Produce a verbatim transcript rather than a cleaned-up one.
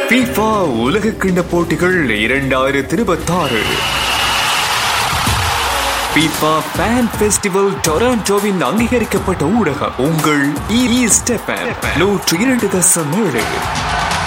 FIFA உலக கிண்ண போட்டிகள் இரண்டாயிரத்தி இருபத்தி ஆறு FIFA Fan Festival டொராண்டோவின் அங்கீகரிக்கப்பட்ட ஊடகம் உங்கள் ஈஸ்ட் எஃப்எம் நூற்று இரண்டு தசம் ஏழு.